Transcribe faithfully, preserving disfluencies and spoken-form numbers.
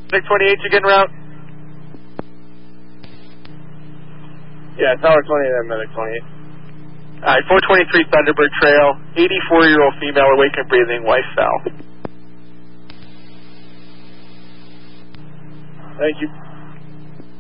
Medic twenty-eight, you getting route? Yeah, Tower twenty-eight, Medic twenty-eight. Alright, four twenty-three Thunderbird Trail, eighty-four-year-old female, awake and breathing, wife foul. Thank you.